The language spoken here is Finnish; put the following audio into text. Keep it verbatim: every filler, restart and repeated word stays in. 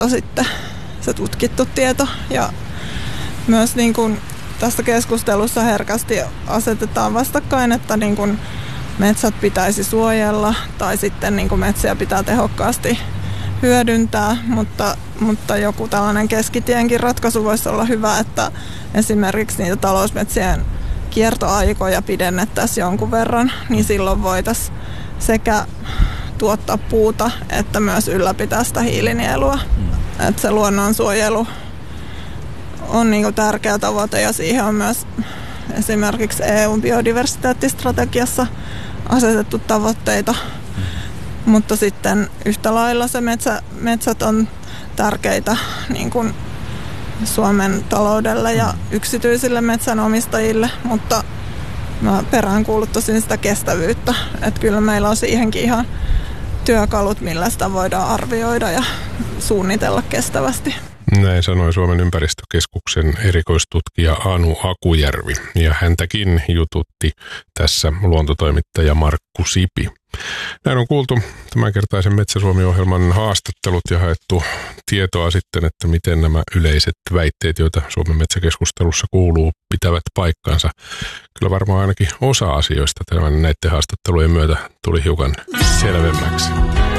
sitten se tutkittu tieto ja myös niin kuin tässä keskustelussa herkästi asetetaan vastakkain, että niin kuin metsät pitäisi suojella tai sitten niin kuin metsiä pitää tehokkaasti hyödyntää, mutta, mutta joku tällainen keskitienkin ratkaisu voisi olla hyvä, että esimerkiksi niitä talousmetsien kiertoaikoja pidennettäisiin jonkun verran, niin silloin voitaisiin sekä tuottaa puuta että myös ylläpitää sitä hiilinielua. Mm. Että se luonnonsuojelu on niin kuin tärkeä tavoite ja siihen on myös esimerkiksi E U:n biodiversiteettistrategiassa asetettu tavoitteita. Mm. Mutta sitten yhtä lailla se metsä, metsät on tärkeitä niin kuin Suomen taloudelle ja yksityisille metsänomistajille, mutta mä peräänkuuluttaisin sitä kestävyyttä. Että kyllä meillä on siihenkin ihan työkalut, millä sitä voidaan arvioida ja suunnitella kestävästi. Näin sanoi Suomen ympäristökeskuksen erikoistutkija Anu Akujärvi, ja häntäkin jututti tässä luontotoimittaja Markku Sipi. Näin on kuultu tämänkertaisen Metsä Suomi-ohjelman haastattelut ja haettu tietoa sitten, että miten nämä yleiset väitteet, joita Suomen metsäkeskustelussa kuuluu, pitävät paikkansa. Kyllä varmaan ainakin osa asioista tämän näiden haastattelujen myötä tuli hiukan selvemmäksi.